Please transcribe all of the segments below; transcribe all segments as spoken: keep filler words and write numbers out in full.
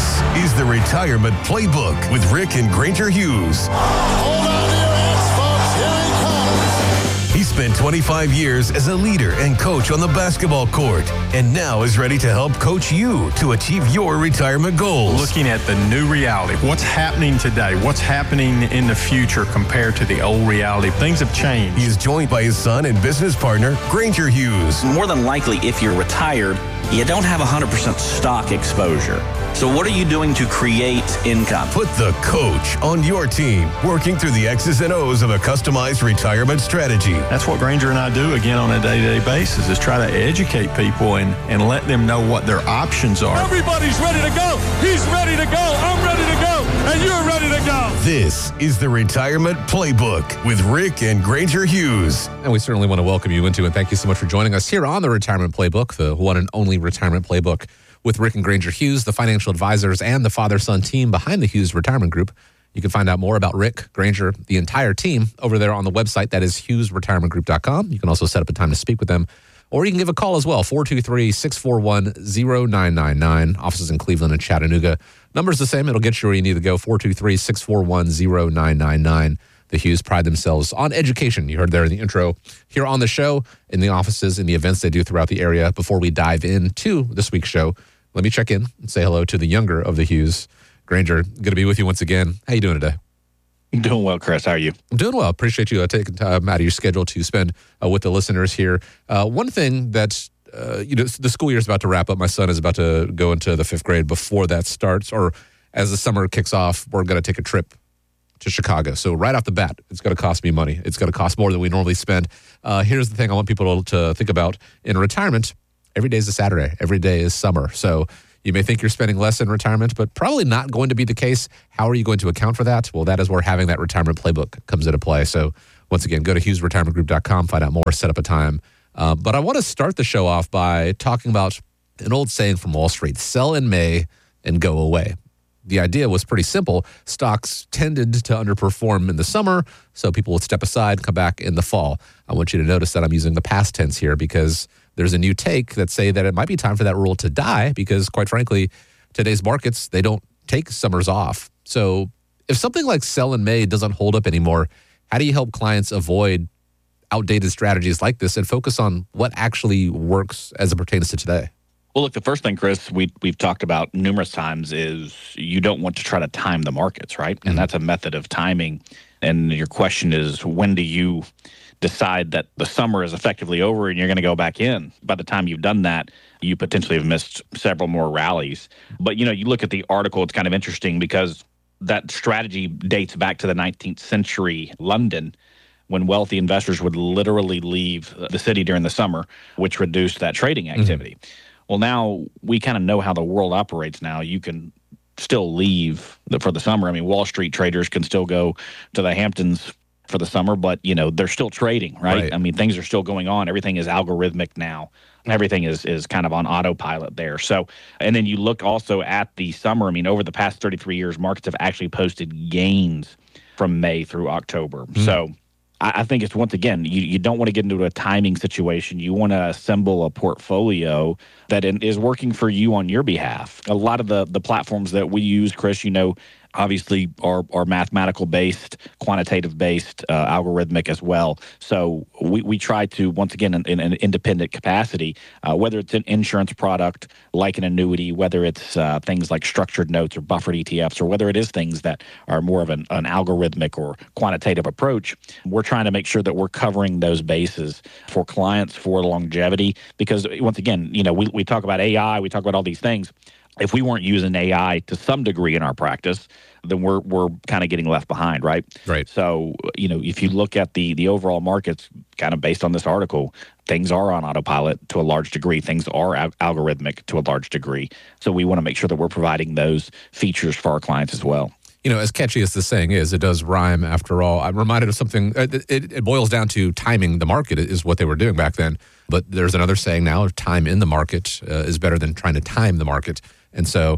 This is the Retirement Playbook with Rick and Granger Hughes. Hold on your hats, folks. Here he comes. He spent twenty-five years as a leader and coach on the basketball court, and now is ready to help coach you to achieve your retirement goals. Looking at the new reality, what's happening today, what's happening in the future compared to the old reality. Things have changed. He is joined by his son and business partner, Granger Hughes. More than likely, if you're retired, you don't have one hundred percent stock exposure. So what are you doing to create income? Put the coach on your team, working through the X's and O's of a customized retirement strategy. That's what Granger and I do, again, on a day-to-day basis, is try to educate people and, and let them know what their options are. Everybody's ready to go. He's ready to go. I'm ready to go. And you're ready to go. This is the Retirement Playbook with Rick and Granger Hughes. And we certainly want to welcome you into, and thank you so much for joining us here on the Retirement Playbook, the one and only Retirement Playbook with Rick and Granger Hughes, the financial advisors and the father-son team behind the Hughes Retirement Group. You can find out more about Rick, Granger, the entire team over there on the website. That is hughes retirement group dot com. You can also set up a time to speak with them, or you can give a call as well, four two three, six four one, zero nine nine nine. Offices in Cleveland and Chattanooga. Number's the same. It'll get you where you need to go, four two three, six four one, zero nine nine nine. The Hughes pride themselves on education. You heard there in the intro here on the show, in the offices, in the events they do throughout the area. Before we dive into this week's show, let me check in and say hello to the younger of the Hughes. Granger, good to be with you once again. How you doing today? I'm doing well, Chris. How are you? I'm doing well. Appreciate you uh, taking time out of your schedule to spend uh, with the listeners here. Uh, one thing that, uh, you know, the school year is about to wrap up. My son is about to go into the fifth grade. Before that starts, or as the summer kicks off, we're going to take a trip to Chicago. So right off the bat, it's going to cost me money. It's going to cost more than we normally spend. Uh, here's the thing I want people to think about in retirement. Every day is a Saturday. Every day is summer. So you may think you're spending less in retirement, but probably not going to be the case. How are you going to account for that? Well, that is where having that retirement playbook comes into play. So once again, go to hughes retirement group dot com, find out more, set up a time. Uh, but I want to start the show off by talking about an old saying from Wall Street: sell in May and go away. The idea was pretty simple. Stocks tended to underperform in the summer, so people would step aside, come back in the fall. I want you to notice that I'm using the past tense here because there's a new take that say that it might be time for that rule to die because, quite frankly, today's markets, they don't take summers off. So if something like sell in May doesn't hold up anymore, how do you help clients avoid outdated strategies like this and focus on what actually works as it pertains to today? Well, look, the first thing, Chris, we, we've talked about numerous times is you don't want to try to time the markets, right? Mm-hmm. And that's a method of timing. And your question is, when do you decide that the summer is effectively over and you're going to go back in? By the time you've done that, you potentially have missed several more rallies. But, you know, you look at the article, it's kind of interesting because that strategy dates back to the nineteenth century London, when wealthy investors would literally leave the city during the summer, which reduced that trading activity. Mm-hmm. Well, now we kind of know how the world operates now. You can still leave the, for the summer. I mean, Wall Street traders can still go to the Hamptons for the summer, but, you know, they're still trading, right? right? I mean, things are still going on. Everything is algorithmic now. Everything is is kind of on autopilot there. So, and then you look also at the summer. I mean, over the past thirty-three years, markets have actually posted gains from May through October. Mm. So I think it's, once again, you, you don't want to get into a timing situation. You want to assemble a portfolio that in, is working for you on your behalf. A lot of the, the platforms that we use, Chris, you know, obviously are, are mathematical-based, quantitative-based, uh, algorithmic as well. So we, we try to, once again, in, in an independent capacity, uh, whether it's an insurance product like an annuity, whether it's uh, things like structured notes or buffered E T Fs, or whether it is things that are more of an, an algorithmic or quantitative approach, we're trying to make sure that we're covering those bases for clients for longevity. Because, once again, you know, we, we talk about A I, we talk about all these things. If we weren't using A I to some degree in our practice, then we're we're kind of getting left behind, right? Right. So, you know, if you look at the the overall markets, kind of based on this article, things are on autopilot to a large degree. Things are al- algorithmic to a large degree. So we want to make sure that we're providing those features for our clients as well. You know, as catchy as the saying is, it does rhyme after all. I'm reminded of something. It, it, it boils down to timing the market is what they were doing back then. But there's another saying now: time in the market uh, is better than trying to time the market. And so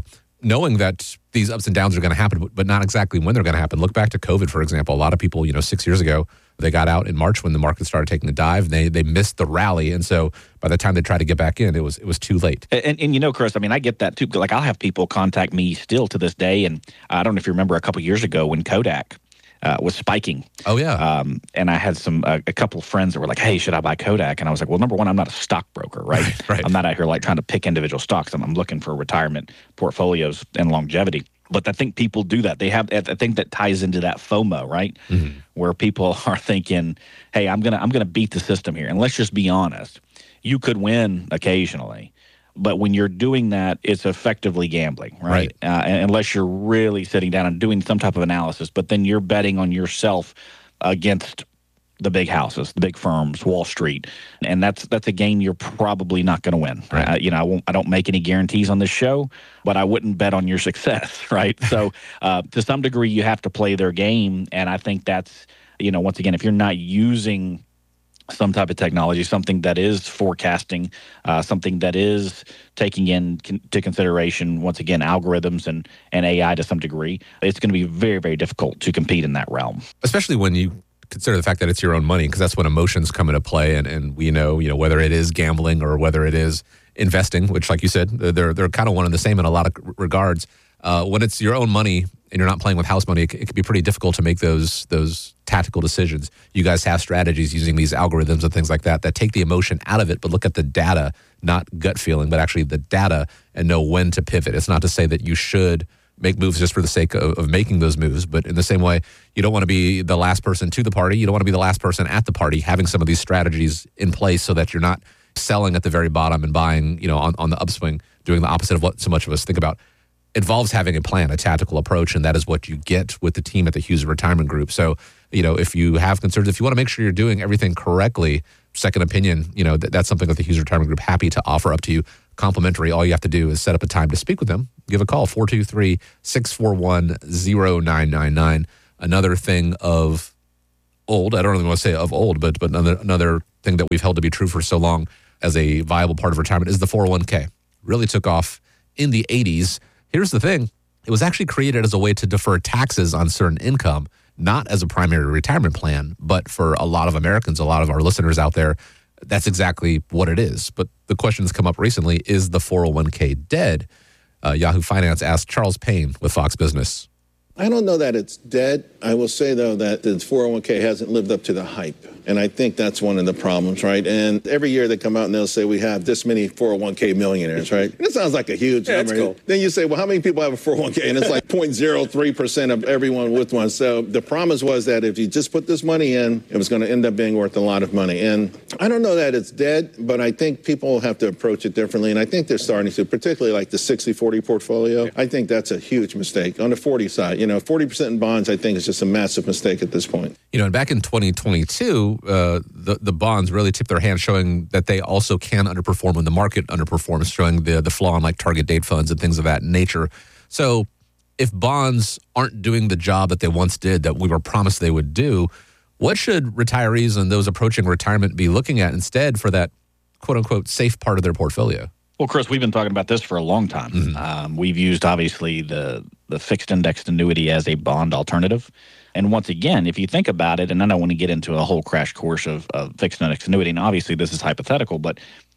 knowing that these ups and downs are going to happen, but not exactly when they're going to happen. Look back to COVID, for example. A lot of people, you know, six years ago, they got out in March when the market started taking a dive. They they missed the rally, and so by the time they tried to get back in, it was it was too late. And, and, and you know, Chris, I mean, I get that too. Like, I'll have people contact me still to this day, and I don't know if you remember a couple years ago when Kodak uh, was spiking. Oh yeah. Um, and I had some uh, a couple of friends that were like, "Hey, should I buy Kodak?" And I was like, "Well, number one, I'm not a stockbroker, right? Right, right. I'm not out here like trying to pick individual stocks. I'm, I'm looking for retirement portfolios and longevity." But I think people do that. They have. I think that ties into that FOMO, right? Mm-hmm. Where people are thinking, "Hey, I'm gonna, I'm gonna beat the system here." And let's just be honest: you could win occasionally, but when you're doing that, it's effectively gambling, right? Right. Uh, unless you're really sitting down and doing some type of analysis, but then you're betting on yourself against the big houses, the big firms, Wall Street, and that's that's a game you're probably not going to win. Right. Uh, you know, I won't. I don't make any guarantees on this show, but I wouldn't bet on your success, right? So, uh, to some degree, you have to play their game, and I think that's, you know, once again, if you're not using some type of technology, something that is forecasting, uh, something that is taking into con- consideration, once again, algorithms and, and A I to some degree, it's going to be very, very difficult to compete in that realm. Especially when you consider the fact that it's your own money, because that's when emotions come into play, and, and we know, you know, whether it is gambling or whether it is investing, which, like you said, they're they're kind of one and the same in a lot of regards. Uh, when it's your own money and you're not playing with house money, it, it can be pretty difficult to make those those tactical decisions. You guys have strategies using these algorithms and things like that that take the emotion out of it, but look at the data, not gut feeling, but actually the data, and know when to pivot. It's not to say that you should make moves just for the sake of, of making those moves. But in the same way, you don't want to be the last person to the party. You don't want to be the last person at the party, having some of these strategies in place so that you're not selling at the very bottom and buying, you know, on, on the upswing, doing the opposite of what so much of us think about. It involves having a plan, a tactical approach, and that is what you get with the team at the Hughes Retirement Group. So, you know, if you have concerns, if you want to make sure you're doing everything correctly, second opinion, you know, th- that's something that the Hughes Retirement Group happy to offer up to you. Complimentary. All you have to do is set up a time to speak with them. Give a call, four two three, six four one, zero nine nine nine. Another thing of old, I don't really want to say of old, but but another another thing that we've held to be true for so long as a viable part of retirement is the four oh one k. Really took off in the eighties. Here's the thing. It was actually created as a way to defer taxes on certain income, not as a primary retirement plan, but for a lot of Americans, a lot of our listeners out there, that's exactly what it is. But the question that's come up recently, is the four oh one k dead? Uh, Yahoo Finance asked Charles Payne with Fox Business. I don't know that it's dead. I will say, though, that the four oh one k hasn't lived up to the hype. And I think that's one of the problems, right? And every year they come out and they'll say we have this many four oh one k millionaires, right? And it sounds like a huge yeah, number. Cool. Then you say, well, how many people have a four oh one k? And it's like zero point zero three percent of everyone with one. So the promise was that if you just put this money in, it was going to end up being worth a lot of money. And I don't know that it's dead, but I think people have to approach it differently. And I think they're starting to, particularly like the sixty forty portfolio. I think that's a huge mistake. On the forty side, you know, forty percent in bonds, I think is just a massive mistake at this point. You know, and back in twenty twenty-two, uh, the, the bonds really tipped their hand, showing that they also can underperform when the market underperforms, showing the, the flaw in like target date funds and things of that nature. So if bonds aren't doing the job that they once did, that we were promised they would do, what should retirees and those approaching retirement be looking at instead for that quote unquote safe part of their portfolio? Well, Chris, we've been talking about this for a long time. Mm-hmm. Um, we've used, obviously, the, the fixed indexed annuity as a bond alternative. And once again, if you think about it, and I don't want to get into a whole crash course of, of fixed indexed annuity, and obviously this is hypothetical, but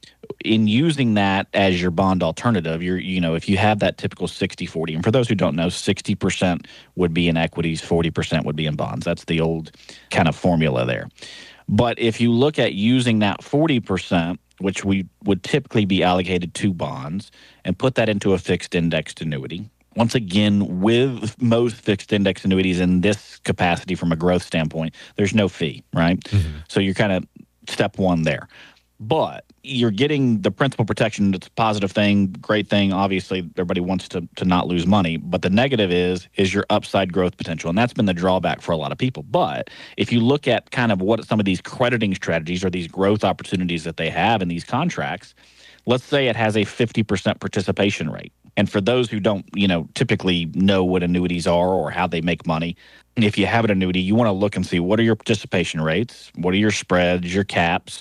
in using that as your bond alternative, you're, you know, if you have that typical sixty forty, and for those who don't know, sixty percent would be in equities, forty percent would be in bonds. That's the old kind of formula there. But if you look at using that forty percent, which we would typically be allocated to bonds, and put that into a fixed indexed annuity, once again, with most fixed index annuities in this capacity from a growth standpoint, there's no fee, right? Mm-hmm. So you're kind of step one there. But you're getting the principal protection. It's a positive thing, great thing. Obviously, everybody wants to to not lose money. But the negative is is your upside growth potential. And that's been the drawback for a lot of people. But if you look at kind of what some of these crediting strategies or these growth opportunities that they have in these contracts, let's say it has a fifty percent participation rate. And for those who don't, you know, typically know what annuities are or how they make money, if you have an annuity, you want to look and see what are your participation rates, what are your spreads, your caps,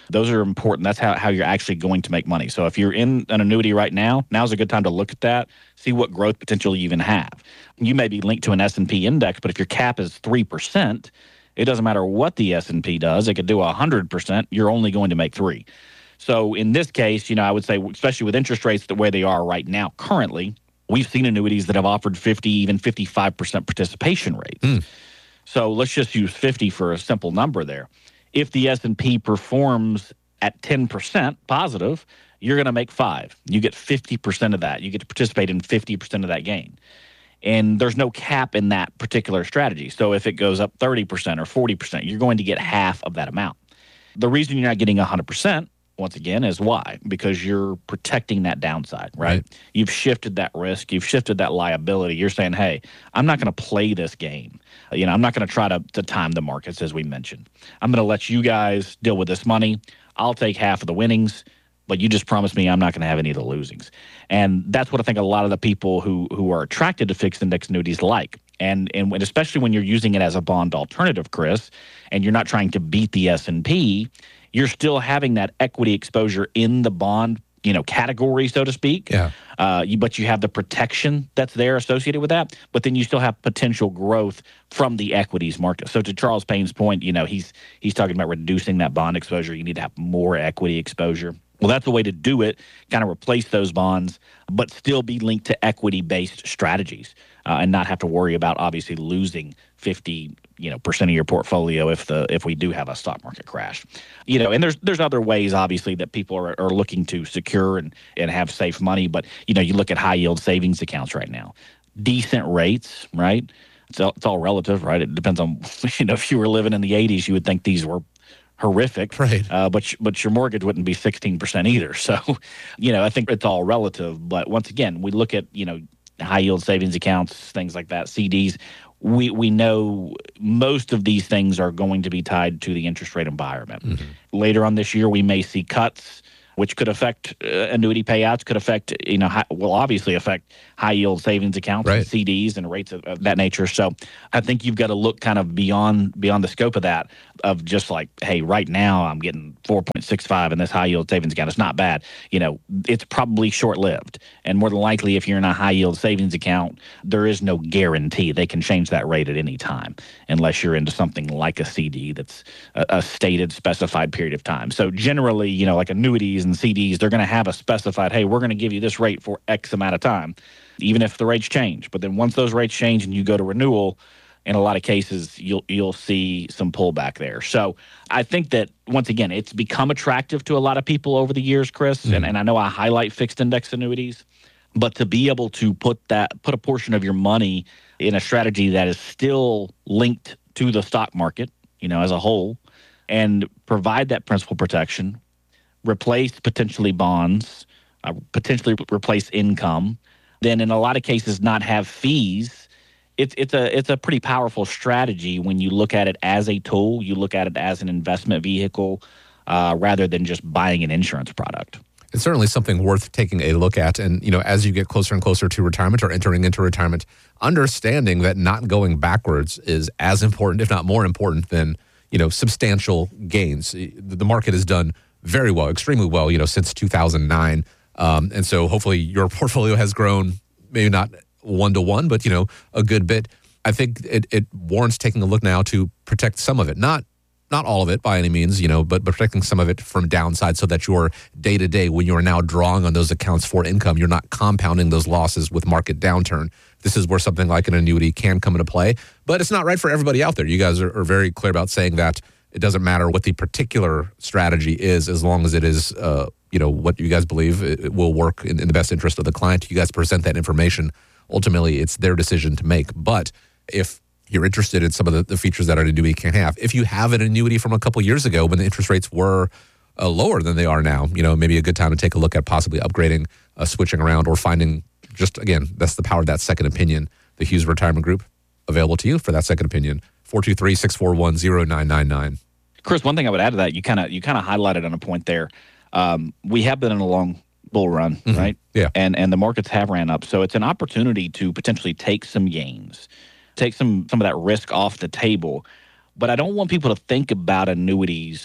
Those are important. That's how, how you're actually going to make money. So if you're in an annuity right now, now's a good time to look at that, see what growth potential you even have. You may be linked to an S and P index, but if your cap is three percent, it doesn't matter what the S and P does. It could do one hundred percent. You're only going to make three. So in this case, you know, I would say, especially with interest rates the way they are right now currently, we've seen annuities that have offered fifty, even fifty-five percent participation rates. Mm. So let's just use fifty for a simple number there. If the S and P performs at ten percent positive, you're going to make five. You get fifty percent of that. You get to participate in fifty percent of that gain. And there's no cap in that particular strategy. So if it goes up thirty percent or forty percent, you're going to get half of that amount. The reason you're not getting one hundred percent, once again, is why? Because you're protecting that downside, right? right? You've shifted that risk. You've shifted that liability. You're saying, hey, I'm not going to play this game. You know, I'm not going to try to, to time the markets, as we mentioned. I'm going to let you guys deal with this money. I'll take half of the winnings, but you just promised me I'm not going to have any of the losings. And that's what I think a lot of the people who who are attracted to fixed index annuities like. And, and when, especially when you're using it as a bond alternative, Chris, and you're not trying to beat the S and P, you're still having that equity exposure in the bond, you know, category, so to speak. Yeah. Uh, you, but you have the protection that's there associated with that. But then you still have potential growth from the equities market. So to Charles Payne's point, you know, he's he's talking about reducing that bond exposure. You need to have more equity exposure. Well, that's the way to do it, kind of replace those bonds, but still be linked to equity-based strategies uh, and not have to worry about obviously losing fifty, you know, percent of your portfolio if the if we do have a stock market crash. You know, and there's there's other ways obviously that people are, are looking to secure and, and have safe money, but you know, you look at high yield savings accounts right now. Decent rates, right? It's all, it's all relative, right? It depends on, you know, if you were living in the eighties, you would think these were horrific, right? Uh, but but your mortgage wouldn't be sixteen percent either. So, you know, I think it's all relative. But once again, we look at, you know, high yield savings accounts, things like that, C Ds. We we know most of these things are going to be tied to the interest rate environment. Mm-hmm. Later on this year, we may see cuts, which could affect uh, annuity payouts, could affect, you know, high, will obviously affect high yield savings accounts, right, and C Ds and rates of, of that nature. So I think you've got to look kind of beyond beyond the scope of that, of just like, hey, right now I'm getting four point six five in this high yield savings account. It's not bad. You know, it's probably short lived. And more than likely, if you're in a high yield savings account, there is no guarantee. They can change that rate at any time unless you're into something like a C D that's a, a stated specified period of time. So generally, you know, like annuities and C Ds, they're going to have a specified, hey, we're going to give you this rate for X amount of time, even if the rates change. But then once those rates change and you go to renewal, in a lot of cases, you'll you'll see some pullback there. So I think that, once again, it's become attractive to a lot of people over the years, Chris, mm-hmm. and, and I know I highlight fixed index annuities, but to be able to put that put a portion of your money in a strategy that is still linked to the stock market, you know, as a whole, and provide that principal protection, replace potentially bonds, uh, potentially replace income, then in a lot of cases not have fees. It's it's a it's a pretty powerful strategy when you look at it as a tool. You look at it as an investment vehicle uh, rather than just buying an insurance product. It's certainly something worth taking a look at. And, you know, as you get closer and closer to retirement or entering into retirement, understanding that not going backwards is as important, if not more important, than, you know, substantial gains. The market has done very well, extremely well, you know, since two thousand nine. Um, and so hopefully your portfolio has grown, maybe not one to one, but, you know, a good bit. I think it, it warrants taking a look now to protect some of it, not not all of it by any means, you know, but, but protecting some of it from downside so that your day to day, when you're now drawing on those accounts for income, you're not compounding those losses with market downturn. This is where something like an annuity can come into play, but it's not right for everybody out there. You guys are, are very clear about saying that it doesn't matter what the particular strategy is, as long as it is, uh, you know, what you guys believe it, it will work in, in the best interest of the client. You guys present that information. Ultimately, it's their decision to make. But if you're interested in some of the, the features that an annuity can have, if you have an annuity from a couple years ago when the interest rates were uh, lower than they are now, you know, maybe a good time to take a look at possibly upgrading, uh, switching around, or finding just, again, that's the power of that second opinion. The Hughes Retirement Group, available to you for that second opinion. four two three, six four one, zero nine nine nine. Chris, one thing I would add to that, you kind of you kind of highlighted on a point there. Um, we have been in a long bull run, mm-hmm. right? Yeah. And and the markets have ran up. So it's an opportunity to potentially take some gains, take some some of that risk off the table. But I don't want people to think about annuities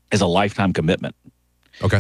is a lifetime commitment. Okay.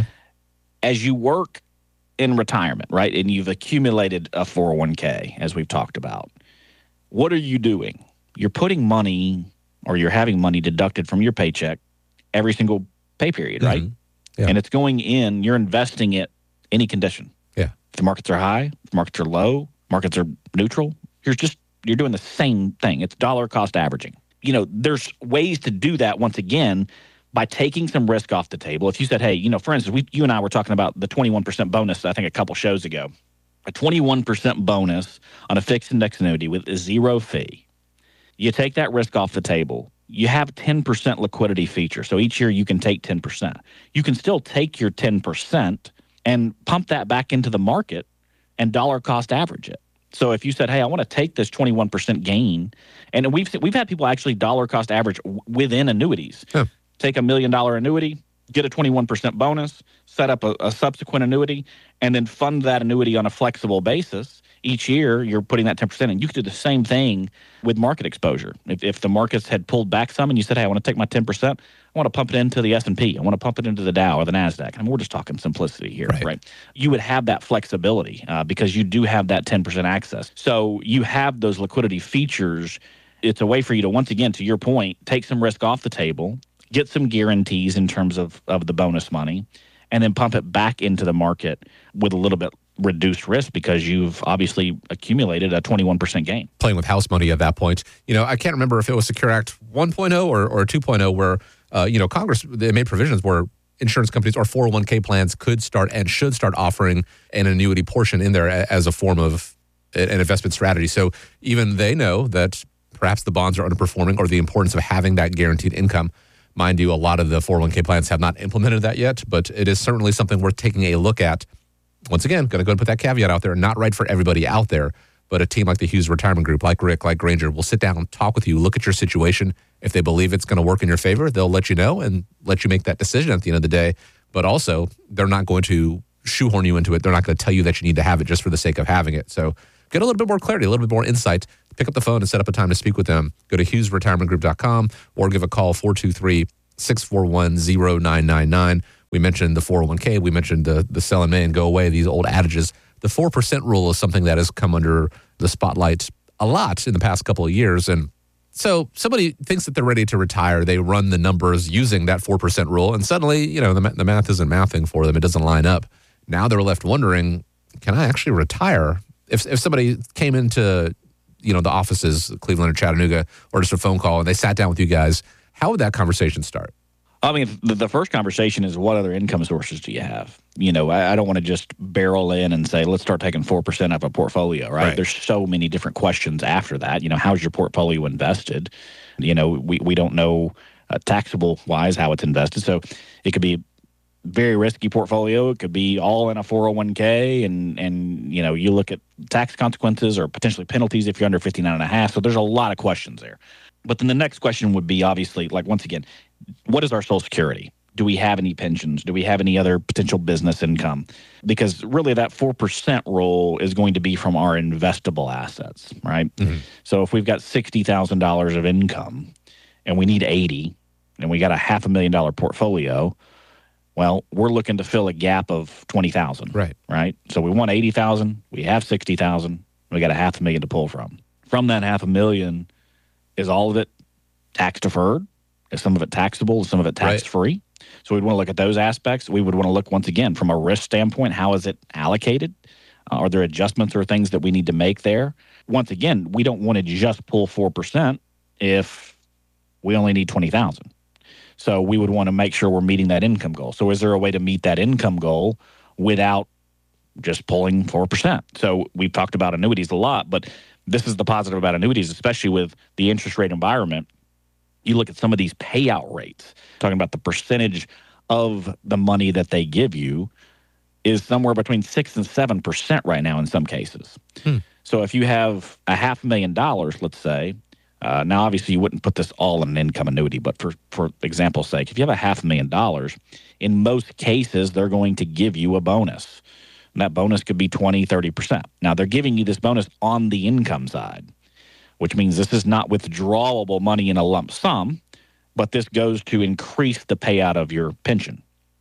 As you work in retirement, right, and you've accumulated a four oh one k, as we've talked about, what are you doing? You're putting money or you're having money deducted from your paycheck every single pay period, right? Mm-hmm. Yeah. And it's going in, you're investing it any condition. Yeah. If the markets are high, if the markets are low, markets are neutral, you're just, you're doing the same thing. It's dollar cost averaging. You know, there's ways to do that once again by taking some risk off the table. If you said, hey, you know, for instance, we, you and I were talking about the twenty-one percent bonus, I think a couple shows ago. A twenty-one percent bonus on a fixed index annuity with a zero fee. You take that risk off the table. You have ten percent liquidity feature. So each year you can take ten percent. You can still take your ten percent and pump that back into the market and dollar cost average it. So if you said, hey, I want to take this twenty-one percent gain, and we've we've had people actually dollar cost average w- within annuities. Huh. Take a million dollar annuity, get a twenty-one percent bonus, set up a, a subsequent annuity, and then fund that annuity on a flexible basis. Each year, you're putting that ten percent in. You could do the same thing with market exposure. If, if the markets had pulled back some and you said, hey, I want to take my ten percent, I want to pump it into the S and P. I want to pump it into the Dow or the NASDAQ. I mean, we're just talking simplicity here, right? right? You would have that flexibility uh, because you do have that ten percent access. So you have those liquidity features. It's a way for you to, once again, to your point, take some risk off the table, get some guarantees in terms of, of the bonus money, and then pump it back into the market with a little bit reduced risk because you've obviously accumulated a twenty-one percent gain. Playing with house money at that point. You know, I can't remember if it was Secure Act one point oh or, or two point oh where, uh, you know, Congress, they made provisions where insurance companies or four oh one k plans could start and should start offering an annuity portion in there as a form of an investment strategy. So even they know that perhaps the bonds are underperforming or the importance of having that guaranteed income. Mind you, a lot of the four oh one k plans have not implemented that yet, but it is certainly something worth taking a look at. Once again, going to go and put that caveat out there, not right for everybody out there, but a team like the Hughes Retirement Group, like Rick, like Granger, will sit down and talk with you, look at your situation. If they believe it's going to work in your favor, they'll let you know and let you make that decision at the end of the day. But also, they're not going to shoehorn you into it. They're not going to tell you that you need to have it just for the sake of having it. So get a little bit more clarity, a little bit more insight. Pick up the phone and set up a time to speak with them. Go to hughes retirement group dot com or give a call four two three, six four one, zero nine nine nine. We mentioned the four oh one k. We mentioned the, the sell in May and go away, these old adages. The four percent rule is something that has come under the spotlight a lot in the past couple of years. And so somebody thinks that they're ready to retire. They run the numbers using that four percent rule. And suddenly, you know, the, the math isn't mathing for them. It doesn't line up. Now they're left wondering, can I actually retire? If if somebody came into, you know, the offices, Cleveland or Chattanooga, or just a phone call and they sat down with you guys, how would that conversation start? I mean, the, the first conversation is what other income sources do you have? You know, I, I don't want to just barrel in and say, let's start taking four percent of a portfolio, right? right? There's so many different questions after that. You know, how's your portfolio invested? You know, we, we don't know uh, taxable-wise how it's invested. So it could be a very risky portfolio. It could be all in a four oh one k, and, and you know, you look at tax consequences or potentially penalties if you're under fifty-nine and a half. So there's a lot of questions there. But then the next question would be, obviously, like, once again, what is our Social Security? Do we have any pensions? Do we have any other potential business income? Because really that four percent rule is going to be from our investable assets, right? Mm-hmm. So if we've got sixty thousand dollars of income and we need eighty and we got a half a million dollar portfolio, well, we're looking to fill a gap of twenty thousand dollars, right? Right? So we want eighty thousand dollars, we have sixty thousand dollars, we got a half a million to pull from. From that half a million, is all of it tax deferred? Is some of it taxable? Is some of it tax free? Right. So we'd want to look at those aspects. We would want to look, once again, from a risk standpoint, how is it allocated? Uh, are there adjustments or things that we need to make there? Once again, we don't want to just pull four percent if we only need twenty thousand dollars. So we would want to make sure we're meeting that income goal. So is there a way to meet that income goal without just pulling four percent? So we've talked about annuities a lot, but this is the positive about annuities, especially with the interest rate environment. You look at some of these payout rates, talking about the percentage of the money that they give you is somewhere between six and seven percent right now in some cases. Hmm. So if you have a half a million dollars, let's say, uh, now obviously you wouldn't put this all in an income annuity, but for, for example's sake, if you have a half a million dollars, in most cases, they're going to give you a bonus. And that bonus could be twenty, thirty percent. Now they're giving you this bonus on the income side, which means this is not withdrawable money in a lump sum. but this goes to increase the payout of your pension.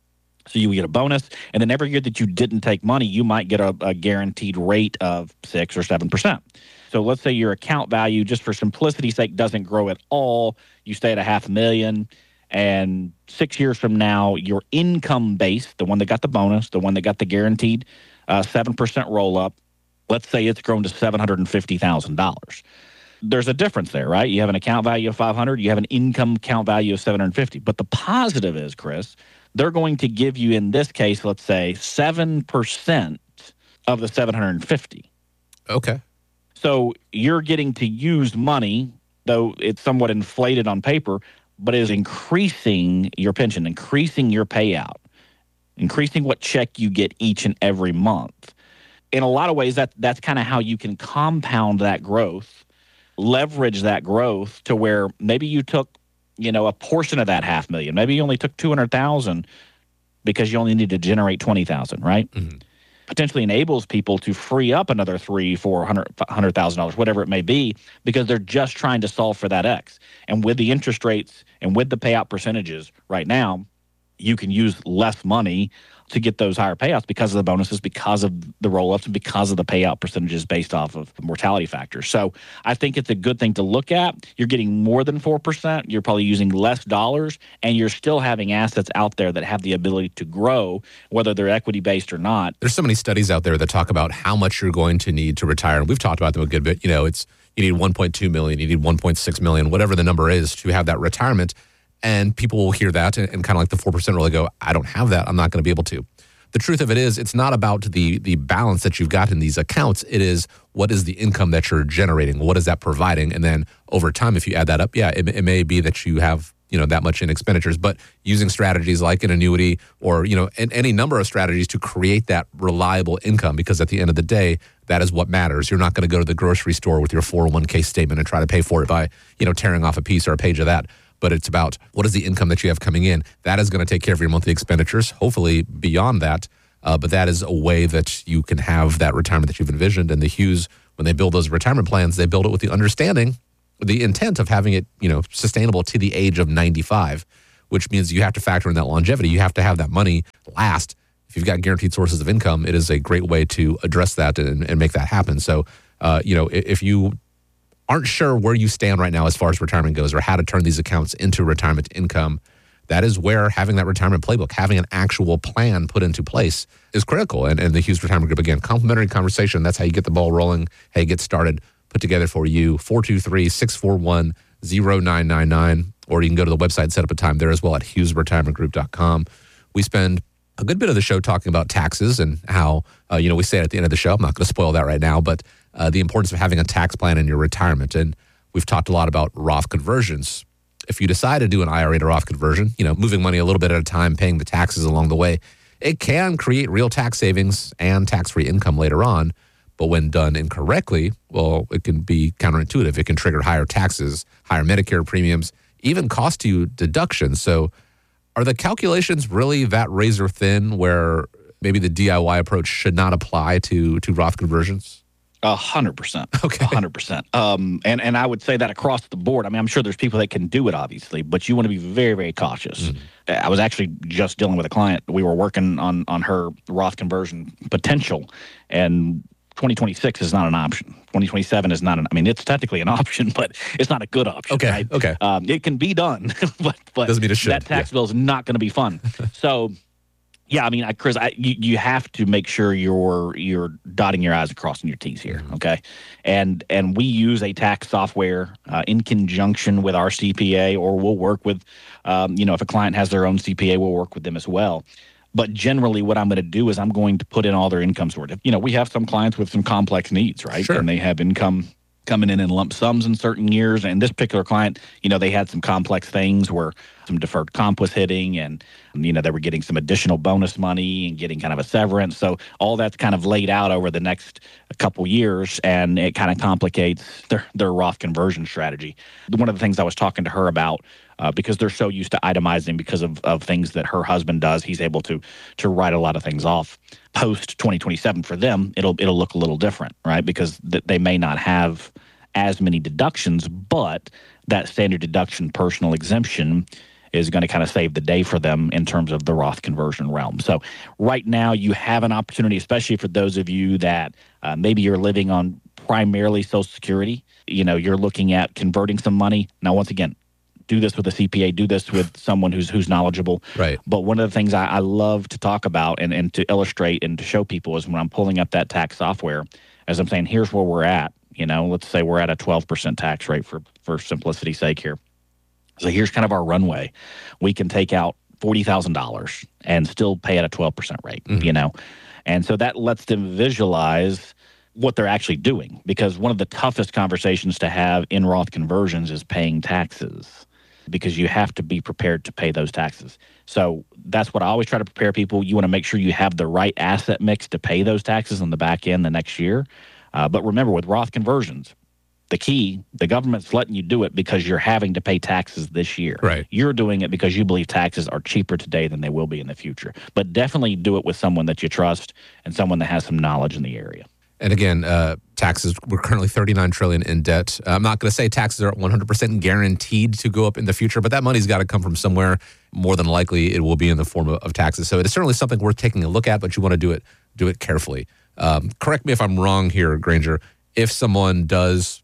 So you get a bonus, and then every year that you didn't take money, you might get a, a guaranteed rate of six or seven percent. So let's say your account value, just for simplicity's sake, doesn't grow at all. You stay at a half a million, and six years from now, your income base, the one that got the bonus, the one that got the guaranteed uh, seven percent roll up, let's say it's grown to seven hundred fifty thousand dollars. There's a difference there, right? You have an account value of five hundred, you have an income account value of seven hundred fifty. But the positive is, Chris, they're going to give you, in this case, let's say seven percent of the seven hundred fifty. Okay. So you're getting to use money, though it's somewhat inflated on paper, but it is increasing your pension, increasing your payout, increasing what check you get each and every month. In a lot of ways, that that's kind of how you can compound that growth, leverage that growth to where maybe you took, you know, a portion of that half million. Maybe you only took two hundred thousand because you only need to generate twenty thousand, right? Mm-hmm. Potentially enables people to free up another three, four hundred, hundred thousand dollars, whatever it may be, because they're just trying to solve for that X. And with the interest rates and with the payout percentages right now, you can use less money to get those higher payouts because of the bonuses, because of the roll-ups, and because of the payout percentages based off of mortality factors. So I think it's a good thing to look at. You're getting more than four percent. You're probably using less dollars, and you're still having assets out there that have the ability to grow, whether they're equity-based or not. There's so many studies out there that talk about how much you're going to need to retire. And we've talked about them a good bit. You know, it's you need one point two million, you need one point six million, whatever the number is to have that retirement. And people will hear that and, and kind of like the four percent really go, I don't have that. I'm not going to be able to. The truth of it is, it's not about the the balance that you've got in these accounts. It is, what is the income that you're generating? What is that providing? And then over time, if you add that up, yeah, it, it may be that you have, you know, that much in expenditures, but using strategies like an annuity or, you know, and any number of strategies to create that reliable income, because at the end of the day, that is what matters. You're not going to go to the grocery store with your four oh one k statement and try to pay for it by, you know, tearing off a piece or a page of that. But it's about, what is the income that you have coming in? That is going to take care of your monthly expenditures, hopefully beyond that. Uh, but that is a way that you can have that retirement that you've envisioned. And the Hughes, when they build those retirement plans, they build it with the understanding, the intent of having it, you know, sustainable to the age of ninety-five, which means you have to factor in that longevity. You have to have that money last. If you've got guaranteed sources of income, it is a great way to address that and, and make that happen. So, uh, you know, if you aren't sure where you stand right now as far as retirement goes, or how to turn these accounts into retirement income, that is where having that retirement playbook, having an actual plan put into place is critical. And, and the Hughes Retirement Group, again, complimentary conversation. That's how you get the ball rolling, how you get started, put together for you. four two three, six four one, zero nine nine nine. Or you can go to the website and set up a time there as well at hughes retirement group dot com. We spend a good bit of the show talking about taxes and how, uh, you know, we say it at the end of the show. I'm not going to spoil that right now, but uh, the importance of having a tax plan in your retirement. And we've talked a lot about Roth conversions. If you decide to do an I R A to Roth conversion, you know, moving money a little bit at a time, paying the taxes along the way, it can create real tax savings and tax-free income later on. But when done incorrectly, well, it can be counterintuitive. It can trigger higher taxes, higher Medicare premiums, even cost you deductions. So are the calculations really that razor thin where maybe the D I Y approach should not apply to, to Roth conversions? A hundred percent. Okay. A hundred percent. Um, and, and I would say that across the board. I mean, I'm sure there's people that can do it, obviously, but you want to be very, very cautious. Mm-hmm. I was actually just dealing with a client. We were working on, on her Roth conversion potential, and twenty twenty-six is not an option. twenty twenty-seven is not an, I mean, it's technically an option, but it's not a good option. Okay. Right? Okay. Um, it can be done, but, but doesn't mean it should. That tax yeah. bill is not going to be fun. So, yeah, I mean, I, Chris, I, you, you have to make sure you're you're dotting your I's and crossing your T's here, okay? And and we use a tax software uh, in conjunction with our C P A, or we'll work with, um, you know, if a client has their own C P A, we'll work with them as well. But generally, what I'm going to do is I'm going to put in all their income source. You know, we have some clients with some complex needs, right? Sure. And they have income coming in in lump sums in certain years. And this particular client, you know, they had some complex things where some deferred comp was hitting, and, you know, they were getting some additional bonus money and getting kind of a severance. So all that's kind of laid out over the next couple years, and it kind of complicates their, their Roth conversion strategy. One of the things I was talking to her about, uh, because they're so used to itemizing because of, of things that her husband does, he's able to to write a lot of things off. Post twenty twenty-seven for them, it'll it'll look a little different, right? Because th- they may not have as many deductions, but that standard deduction personal exemption is going to kind of save the day for them in terms of the Roth conversion realm. So right now you have an opportunity, especially for those of you that uh, maybe you're living on primarily Social Security. You know, you're looking at converting some money. Now, once again, do this with a C P A, do this with someone who's who's knowledgeable. Right. But one of the things I, I love to talk about and, and to illustrate and to show people is when I'm pulling up that tax software, as I'm saying, here's where we're at. You know, let's say we're at a twelve percent tax rate for, for simplicity's sake here. So here's kind of our runway. We can take out forty thousand dollars and still pay at a twelve percent rate, mm-hmm. you know. And so that lets them visualize what they're actually doing, because one of the toughest conversations to have in Roth conversions is paying taxes, because you have to be prepared to pay those taxes. So that's what I always try to prepare people. You want to make sure you have the right asset mix to pay those taxes on the back end the next year. Uh, but remember, with Roth conversions, the key, the government's letting you do it because you're having to pay taxes this year. Right. You're doing it because you believe taxes are cheaper today than they will be in the future. But definitely do it with someone that you trust and someone that has some knowledge in the area. And again, uh, taxes, we're currently thirty-nine trillion dollars in debt. I'm not going to say taxes are one hundred percent guaranteed to go up in the future, but that money's got to come from somewhere. More than likely, it will be in the form of, of taxes. So it is certainly something worth taking a look at, but you want to do it do it carefully. Um, correct me if I'm wrong here, Granger. If someone does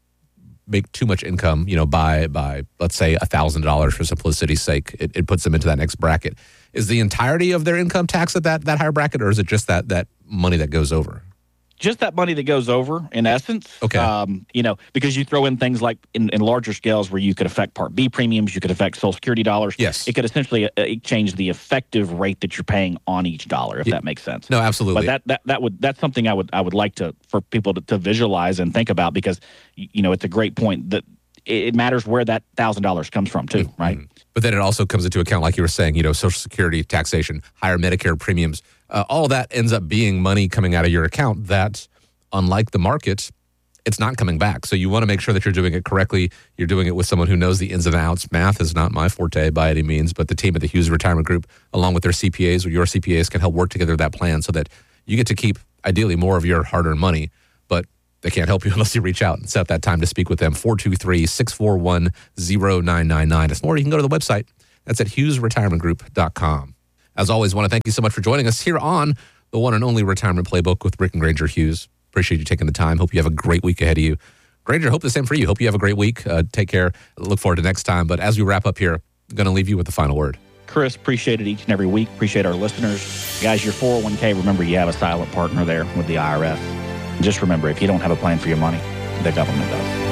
make too much income, you know, by, by let's say one thousand dollars for simplicity's sake, it, it puts them into that next bracket. Is the entirety of their income taxed at that, that higher bracket, or is it just that, that money that goes over? Just that money that goes over, in essence. Okay. Um, you know, because you throw in things like in, in larger scales where you could affect Part B premiums, you could affect Social Security dollars. Yes. It could essentially uh, change the effective rate that you're paying on each dollar, if yeah. that makes sense. No, absolutely. But that, that that would that's something I would I would like to for people to, to visualize and think about, because you know it's a great point that it matters where that one thousand dollars comes from too, mm-hmm. right? But then it also comes into account, like you were saying, you know, Social Security taxation, higher Medicare premiums, uh, all that ends up being money coming out of your account that, unlike the market, it's not coming back. So you want to make sure that you're doing it correctly. You're doing it with someone who knows the ins and outs. Math is not my forte by any means, but the team at the Hughes Retirement Group, along with their C P As or your C P As, can help work together that plan so that you get to keep, ideally, more of your hard-earned money, but they can't help you unless you reach out and set up that time to speak with them. four two three, six four one, zero nine nine nine. Or you can go to the website. That's at hughes retirement group dot com. As always, I want to thank you so much for joining us here on the one and only Retirement Playbook with Rick and Granger Hughes. Appreciate you taking the time. Hope you have a great week ahead of you. Granger, hope the same for you. Hope you have a great week. Uh, take care. Look forward to next time. But as we wrap up here, I'm going to leave you with the final word. Chris, appreciate it each and every week. Appreciate our listeners. Guys, your four oh one k, remember you have a silent partner there with the I R S. And just remember, if you don't have a plan for your money, the government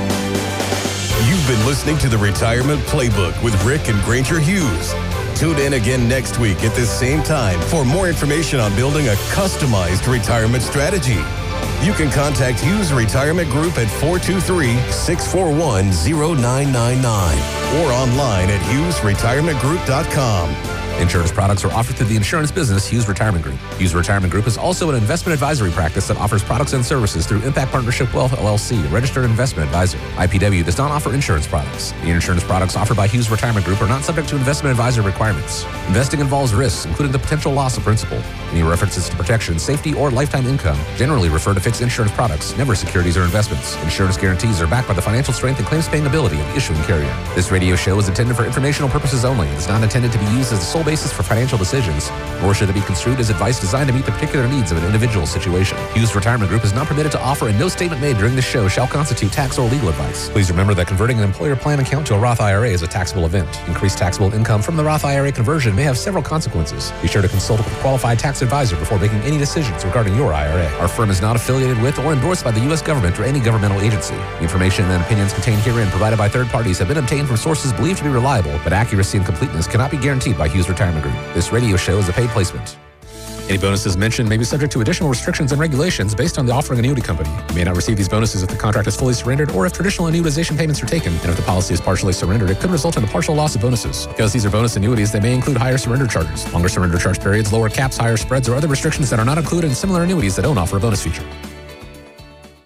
does. You've been listening to the Retirement Playbook with Rick and Granger Hughes. Tune in again next week at this same time for more information on building a customized retirement strategy. You can contact Hughes Retirement Group at four two three, six four one, zero nine nine nine or online at hughes retirement group dot com. Insurance products are offered through the insurance business Hughes Retirement Group. Hughes Retirement Group is also an investment advisory practice that offers products and services through Impact Partnership Wealth, L L C, a registered investment advisor. I P W does not offer insurance products. The insurance products offered by Hughes Retirement Group are not subject to investment advisor requirements. Investing involves risks, including the potential loss of principal. Any references to protection, safety, or lifetime income generally refer to fixed insurance products, never securities or investments. Insurance guarantees are backed by the financial strength and claims-paying ability of the issuing carrier. This radio show is intended for informational purposes only. It is not intended to be used as the sole basis for financial decisions, nor should it be construed as advice designed to meet the particular needs of an individual situation. Hughes Retirement Group is not permitted to offer, and no statement made during this show shall constitute tax or legal advice. Please remember that converting an employer plan account to a Roth I R A is a taxable event. Increased taxable income from the Roth I R A conversion may have several consequences. Be sure to consult with a qualified tax advisor before making any decisions regarding your I R A. Our firm is not affiliated with or endorsed by the U S government or any governmental agency. The information and opinions contained herein provided by third parties have been obtained from sources believed to be reliable, but accuracy and completeness cannot be guaranteed by Hughes Retirement Group. This radio show is a paid placement. Any bonuses mentioned may be subject to additional restrictions and regulations based on the offering annuity company. You may not receive these bonuses if the contract is fully surrendered or if traditional annuitization payments are taken. And if the policy is partially surrendered, it could result in a partial loss of bonuses. Because these are bonus annuities, they may include higher surrender charges, longer surrender charge periods, lower caps, higher spreads, or other restrictions that are not included in similar annuities that don't offer a bonus feature.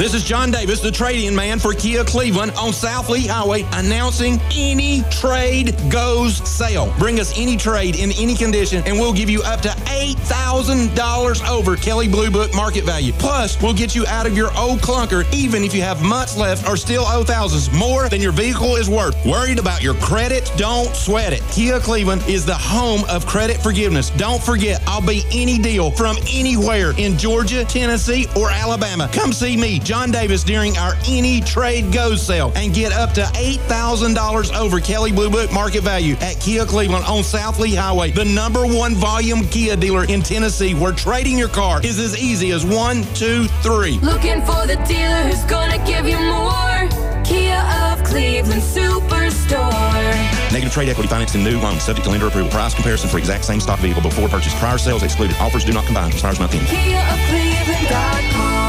This is John Davis, the trade-in man for Kia Cleveland on South Lee Highway, announcing any trade goes sale. Bring us any trade in any condition, and we'll give you up to eight thousand dollars over Kelley Blue Book market value. Plus, we'll get you out of your old clunker, even if you have months left or still owe thousands more than your vehicle is worth. Worried about your credit? Don't sweat it. Kia Cleveland is the home of credit forgiveness. Don't forget, I'll be any deal from anywhere in Georgia, Tennessee, or Alabama. Come see me, John Davis, during our Any Trade Goes sale and get up to eight thousand dollars over Kelley Blue Book market value at Kia Cleveland on South Lee Highway, the number one volume Kia dealer in Tennessee, where trading your car is as easy as one, two, three. Looking for the dealer who's gonna give you more. Kia of Cleveland Superstore. Negative trade equity financed in new loans, subject to lender approval. Price comparison for exact same stock vehicle before purchase. Prior sales excluded. Offers do not combine. Expires month end. Kia of Cleveland dot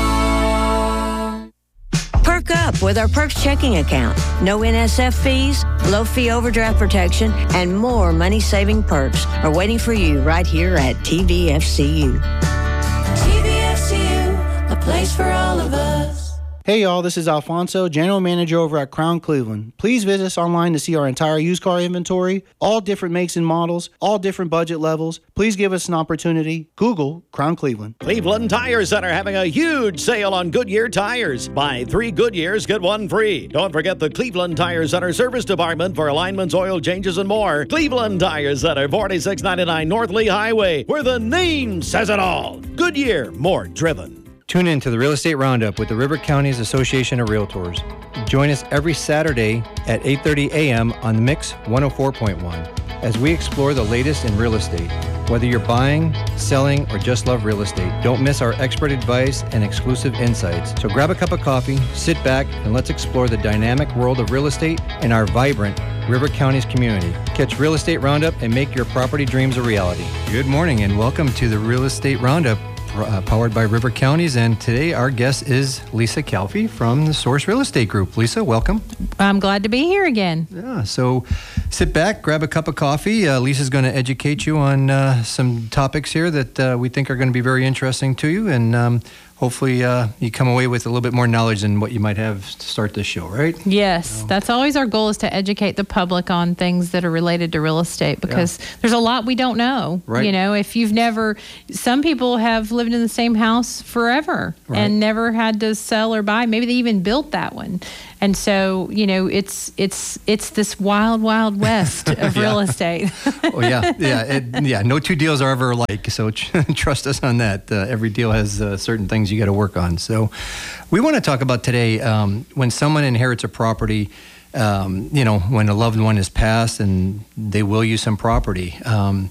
com. Perk up with our Perks checking account. No N S F fees, low fee overdraft protection, and more money-saving perks are waiting for you right here at T V F C U. T V F C U, a place for all of us. Hey y'all, this is Alfonso, General Manager over at Crown Cleveland. Please visit us online to see our entire used car inventory, all different makes and models, all different budget levels. Please give us an opportunity. Google Crown Cleveland. Cleveland Tire Center having a huge sale on Goodyear tires. Buy three Goodyears, get one free. Don't forget the Cleveland Tire Center service department for alignments, oil changes, and more. Cleveland Tire Center, forty-six ninety-nine North Lee Highway, where the name says it all. Goodyear, more driven. Tune in to the Real Estate Roundup with the River Counties Association of Realtors. Join us every Saturday at eight thirty a.m. on the Mix one oh four point one as we explore the latest in real estate. Whether you're buying, selling, or just love real estate, don't miss our expert advice and exclusive insights. So grab a cup of coffee, sit back, and let's explore the dynamic world of real estate and our vibrant River Counties community. Catch Real Estate Roundup and make your property dreams a reality. Good morning and welcome to the Real Estate Roundup. Uh, powered by River Counties, and today our guest is Lisa Calfee from the Source Real Estate Group. Lisa, welcome. I'm glad to be here again. Yeah, so sit back, grab a cup of coffee. Uh, Lisa's going to educate you on uh, some topics here that uh, we think are going to be very interesting to you, and um, hopefully uh, you come away with a little bit more knowledge than what you might have to start this show, right? Yes, so. That's always our goal, is to educate the public on things that are related to real estate, because yeah. there's a lot we don't know. Right. You know, if you've never, some people have lived in the same house forever right. and never had to sell or buy. Maybe they even built that one. And so, you know, it's it's it's this wild, wild west of real estate. Oh, yeah. Yeah. It, yeah. No two deals are ever alike. So trust us on that. Uh, every deal has uh, certain things you got to work on. So we want to talk about today um, when someone inherits a property, um, you know, when a loved one is passed and they will use some property. Um,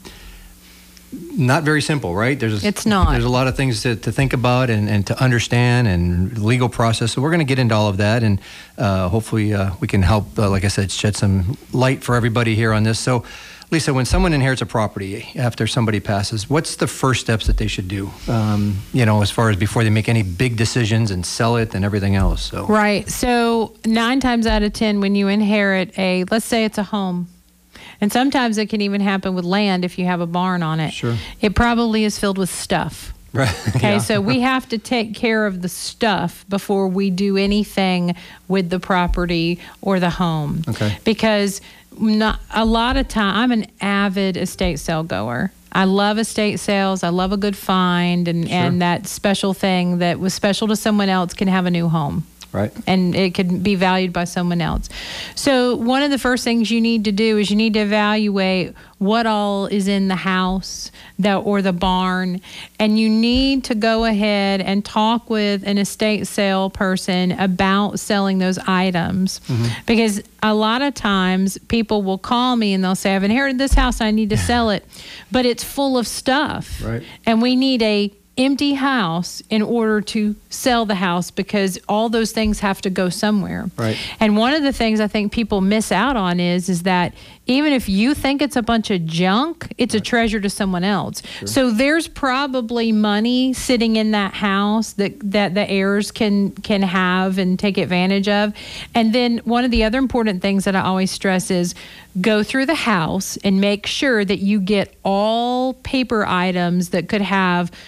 Not very simple, right? There's it's not. There's a lot of things to, to think about and, and to understand, and legal process. So we're going to get into all of that, and uh, hopefully uh, we can help, uh, like I said, shed some light for everybody here on this. So, Lisa, when someone inherits a property after somebody passes, what's the first steps that they should do? Um, you know, as far as before they make any big decisions and sell it and everything else. So right. So nine times out of ten, when you inherit a, let's say it's a home. And sometimes it can even happen with land if you have a barn on it. Sure. It probably is filled with stuff. Right. Okay, yeah. So we have to take care of the stuff before we do anything with the property or the home. Okay. Because not, a lot of time, I'm an avid estate sale goer. I love estate sales. I love a good find, and, Sure. and that special thing that was special to someone else can have a new home. Right. And it could be valued by someone else. So one of the first things you need to do is you need to evaluate what all is in the house that, or the barn. And you need to go ahead and talk with an estate sale person about selling those items. Mm-hmm. Because a lot of times people will call me and they'll say, I've inherited this house, I need to sell it. But it's full of stuff. Right. And we need a empty house in order to sell the house, because all those things have to go somewhere. Right. And one of the things I think people miss out on is is that even if you think it's a bunch of junk, it's right. a treasure to someone else. Sure. So there's probably money sitting in that house that, that the heirs can can have and take advantage of. And then one of the other important things that I always stress is go through the house and make sure that you get all paper items that could have Social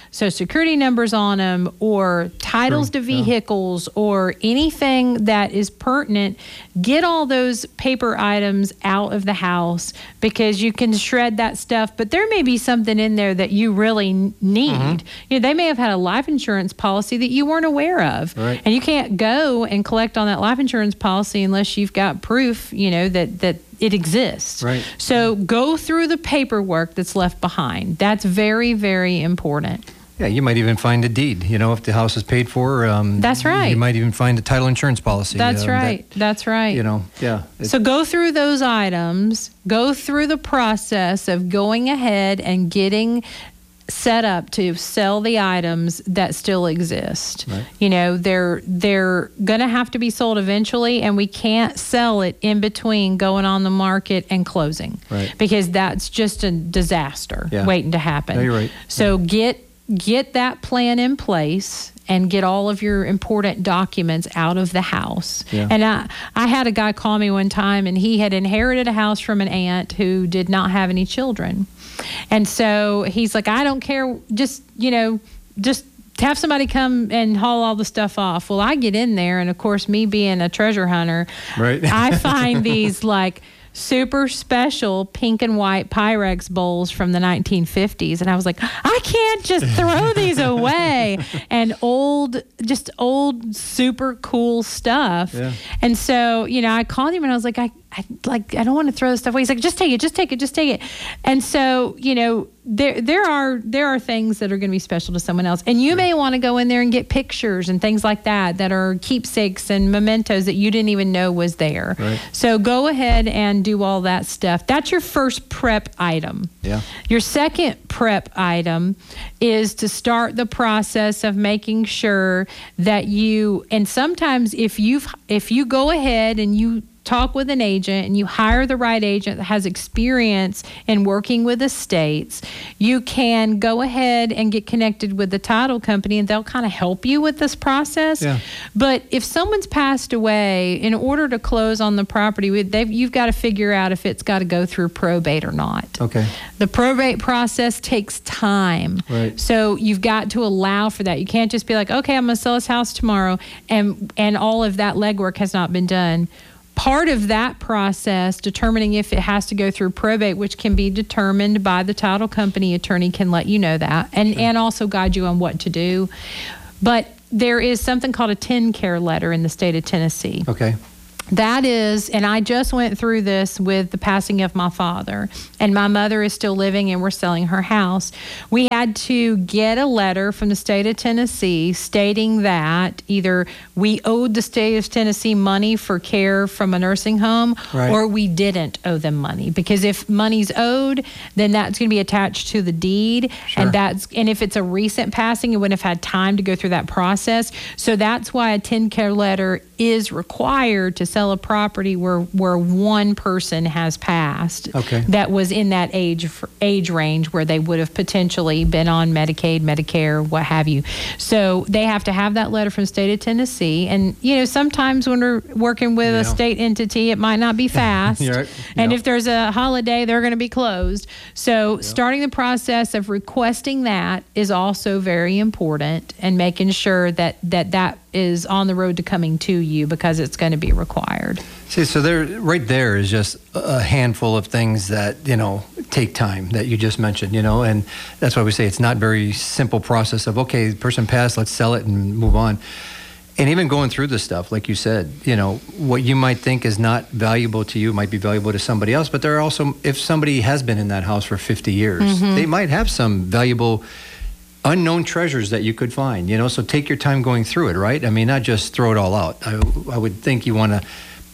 security numbers on them or titles True. to vehicles yeah. or anything that is pertinent, get all those paper items out of the house because you can shred that stuff. But there may be something in there that you really need. Mm-hmm. You know, they may have had a life insurance policy that you weren't aware of. Right. And you can't go and collect on that life insurance policy unless you've got proof, you know, that, that it exists. Right. So go through the paperwork that's left behind. That's very, very important. Yeah, you might even find a deed, you know, if the house is paid for. Um, That's right. You might even find a title insurance policy. That's um, right. That, That's right. You know, yeah. So go through those items, go through the process of going ahead and getting set up to sell the items that still exist. Right. You know, they're they're going to have to be sold eventually, and we can't sell it in between going on the market and closing. Right. Because that's just a disaster Yeah. waiting to happen. No, you're right. So get get that plan in place and get all of your important documents out of the house. Yeah. And I, I had a guy call me one time, and he had inherited a house from an aunt who did not have any children. And so he's like, I don't care, just, you know, just have somebody come and haul all the stuff off. Well, I get in there, and of course, me being a treasure hunter, right. I find these like super special pink and white Pyrex bowls from the nineteen fifties. And I was like, I can't just throw these away. And old, just old, super cool stuff. Yeah. And so, you know, I called him and I was like, I, I like, I don't want to throw this stuff away. He's like, just take it, just take it, just take it. And so, you know, there there are there are things that are going to be special to someone else. And you Sure. may want to go in there and get pictures and things like that that are keepsakes and mementos that you didn't even know was there. Right. So go ahead and do all that stuff. That's your first prep item. Yeah. Your second prep item is to start the process of making sure that you, and sometimes if you've if you go ahead and you talk with an agent and you hire the right agent that has experience in working with estates, you can go ahead and get connected with the title company and they'll kind of help you with this process. Yeah. But if someone's passed away, in order to close on the property, they've, you've got to figure out if it's got to go through probate or not. Okay. The probate process takes time. Right. So you've got to allow for that. You can't just be like, okay, I'm going to sell this house tomorrow, and and all of that legwork has not been done. Part of that process, determining if it has to go through probate, which can be determined by the title company attorney, can let you know that, and, Sure. and also guide you on what to do. But there is something called a TennCare letter in the state of Tennessee. Okay. That is, and I just went through this with the passing of my father, and my mother is still living and we're selling her house. We had to get a letter from the state of Tennessee stating that either we owed the state of Tennessee money for care from a nursing home, Right. or we didn't owe them money. Because if money's owed, then that's going to be attached to the deed. Sure. And that's and if it's a recent passing, it wouldn't have had time to go through that process. So that's why a TennCare letter is required to sell a property where where one person has passed. Okay. That was in that age age range where they would have potentially been on Medicaid, Medicare, what have you. So they have to have that letter from the state of Tennessee. And you know, sometimes when we're working with Yeah. a state entity, it might not be fast. You're right. And Yeah. if there's a holiday, they're going to be closed. So starting the process of requesting that is also very important, and making sure that that that is on the road to coming to you, because it's going to be required. See, so there, right there is just a handful of things that, you know, take time that you just mentioned, you know, and that's why we say it's not very simple process of, okay, the person passed, let's sell it and move on. And even going through this stuff, like you said, you know, what you might think is not valuable to you might be valuable to somebody else. But there are also, if somebody has been in that house for fifty years, Mhm. they might have some valuable unknown treasures that you could find, you know, so take your time going through it, right? I mean, not just throw it all out. I, I would think you want to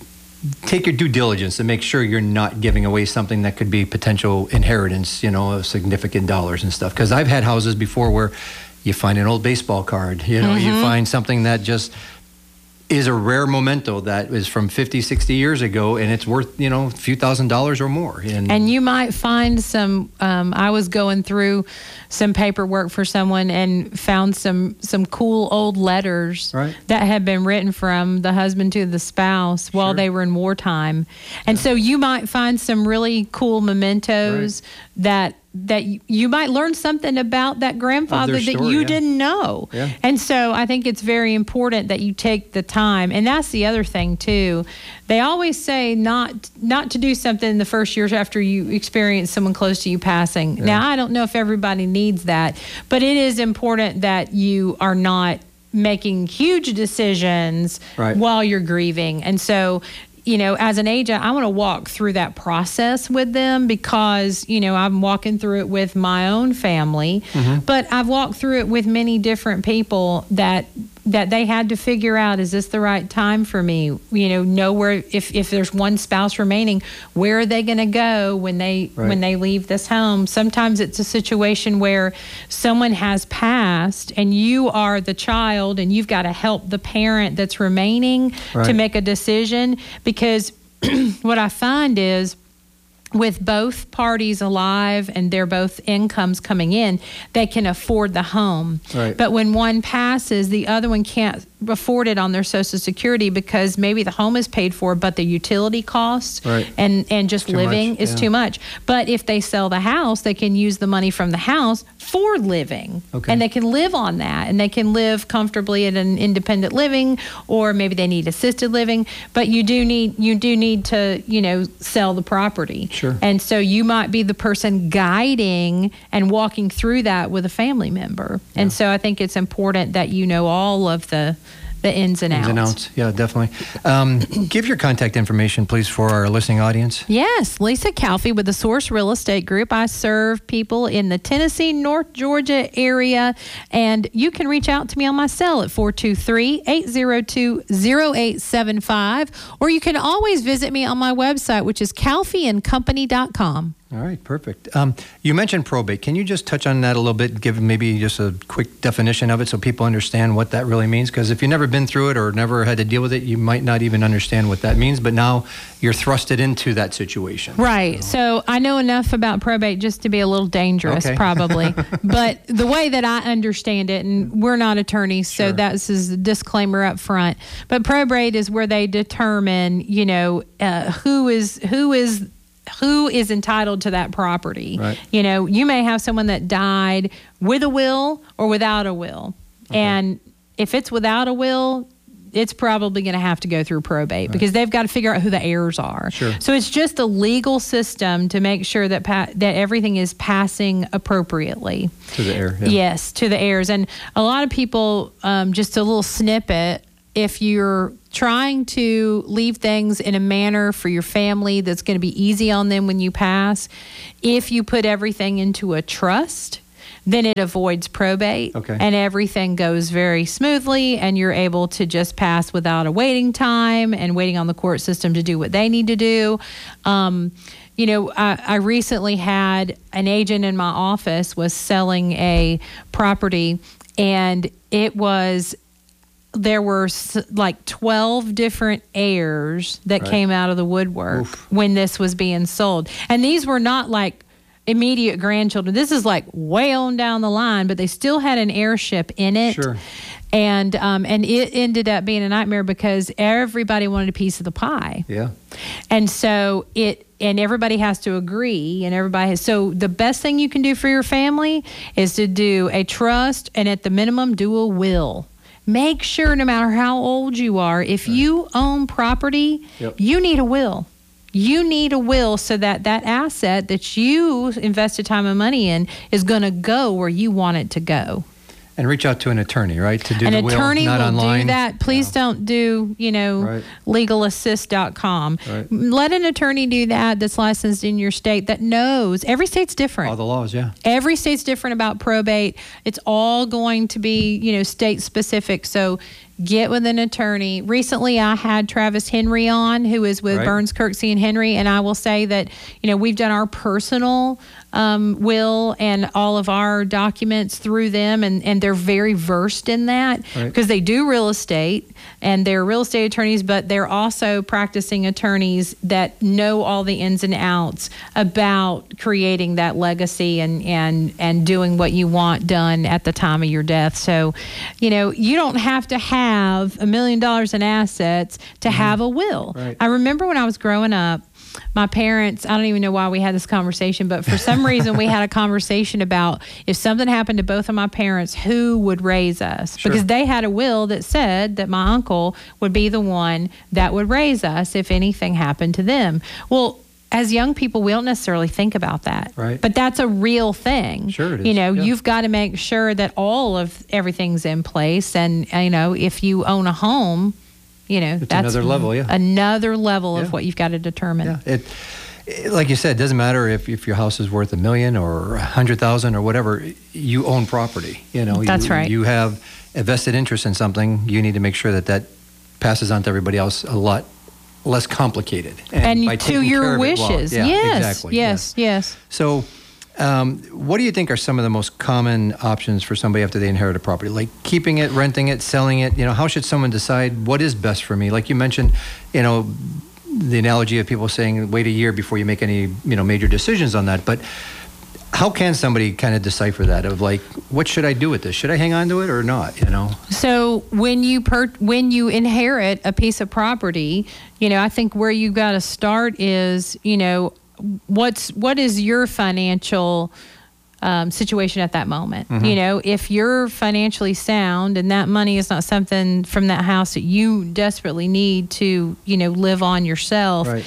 take your due diligence and make sure you're not giving away something that could be potential inheritance, you know, of significant dollars and stuff. Because I've had houses before where you find an old baseball card, you know, you Mhm. find something that just is a rare memento that is from fifty, sixty years ago, and it's worth, you know, a few thousand dollars or more. And, And you might find some, um, I was going through some paperwork for someone and found some, some cool old letters Right. that had been written from the husband to the spouse while Sure. they were in wartime. And so you might find some really cool mementos that that you, you might learn something about that grandfather that story, you yeah. didn't know. Yeah. And so I think it's very important that you take the time. And that's the other thing too. They always say not not to do something the first years after you experience someone close to you passing. Yeah. Now, I don't know if everybody needs that, but it is important that you are not making huge decisions Right. while you're grieving. And so, you know, as an agent, I want to walk through that process with them because, you know, I'm walking through it with my own family, Mhm. but I've walked through it with many different people that that they had to figure out, is this the right time for me? You know, know where, if, if there's one spouse remaining, where are they going to go when they Right. when they leave this home? Sometimes it's a situation where someone has passed and you are the child and you've got to help the parent that's remaining to Right. make a decision, because what I find is with both parties alive and their both incomes coming in, they can afford the home. Right. But when one passes, the other one can't afford it on their Social Security because maybe the home is paid for, but the utility costs Right. and, and just Too living much, is yeah. too much. But if they sell the house, they can use the money from the house for living. Okay. And they can live on that, and they can live comfortably in an independent living, or maybe they need assisted living. But you do need you do need to, you know, sell the property. Sure. And so you might be the person guiding and walking through that with a family member. And so I think it's important that you know all of the the ins and Ins outs. and outs. Yeah, definitely. Um, give your contact information, please, for our listening audience. Yes, Lisa Calfee with the Source Real Estate Group. I serve people in the Tennessee, North Georgia area, and you can reach out to me on my cell at four two three, eight zero two, zero eight seven five, or you can always visit me on my website, which is calfee and company dot com. All right, perfect. Um, you mentioned probate. Can you just touch on that a little bit, give maybe just a quick definition of it so people understand what that really means? Because if you've never been through it or never had to deal with it, you might not even understand what that means, but now you're thrusted into that situation. Right. So I know enough about probate just to be a little dangerous, Okay. probably. But the way that I understand it, and we're not attorneys, so Sure. that's a disclaimer up front. But probate is where they determine, you know, uh, who is who is who is entitled to that property. Right. You know, you may have someone that died with a will or without a will, and if it's without a will, it's probably going to have to go through probate Right. because they've got to figure out who the heirs are. Sure. So it's just a legal system to make sure that pa- that everything is passing appropriately. To the heir. Yeah. Yes, to the heirs. And a lot of people, um, just a little snippet, if you're trying to leave things in a manner for your family that's going to be easy on them when you pass, if you put everything into a trust, then it avoids probate. Okay. And everything goes very smoothly, and you're able to just pass without a waiting time and waiting on the court system to do what they need to do. Um, you know, I, I recently had an agent in my office was selling a property, and it was there were s- like twelve different heirs that Right. came out of the woodwork when this was being sold. And these were not like immediate grandchildren. This is like way on down the line, but they still had an heirship in it. Sure. And um, and it ended up being a nightmare because everybody wanted a piece of the pie. Yeah. And so it, and everybody has to agree, and everybody has, so the best thing you can do for your family is to do a trust, and at the minimum, do a will. Make sure, no matter how old you are, if you own property, Yep. you need a will. You need a will so that that asset that you invested time and money in is going to go where you want it to go. And reach out to an attorney, right? To do An the will, attorney not will online. do that. Please don't do, you know, Right. legal assist dot com. Right. Let an attorney do that that's licensed in your state that knows. Every state's different. All the laws, yeah. Every state's different about probate. It's all going to be, you know, state specific. So get with an attorney. Recently, I had Travis Henry on, who is with Right. Burns, Kirksey, and Henry, and I will say that, you know, we've done our personal um, will and all of our documents through them, and, and they're very versed in that Right. because they do real estate, and they're real estate attorneys, but they're also practicing attorneys that know all the ins and outs about creating that legacy and, and, and doing what you want done at the time of your death. So, you know, you don't have to have a million dollars in assets to have a will. Right. I remember when I was growing up, my parents, I don't even know why we had this conversation, but for some reason we had a conversation about if something happened to both of my parents, who would raise us? Sure. Because they had a will that said that my uncle would be the one that would raise us if anything happened to them. Well, as young people, we don't necessarily think about that. Right. But that's a real thing. Sure it is. You know, Yeah. you've got to make sure that all of everything's in place. And, you know, if you own a home, you know, It's that's another level, yeah. another level Yeah. of what you've got to determine. Yeah. It, it, like you said, it doesn't matter if, if your house is worth a million or a hundred thousand or whatever. You own property. You know, That's you, right. You have a vested interest in something. You need to make sure that that passes on to everybody else a lot less complicated. And, by to taking care your of it well. wishes. Yeah, yes. exactly. Yes. Yes. So, um, what do you think are some of the most common options for somebody after they inherit a property? Like keeping it, renting it, selling it? You know, how should someone decide what is best for me? Like you mentioned, you know, the analogy of people saying wait a year before you make any, you know, major decisions on that. But how can somebody kind of decipher that of like, what should I do with this? Should I hang on to it or not? You know? So when you per, when you inherit a piece of property, you know, I think where you got to start is, you know, what's what is your financial um, situation at that moment? Mhm. You know, if you're financially sound and that money is not something from that house that you desperately need to, you know, live on yourself, Right.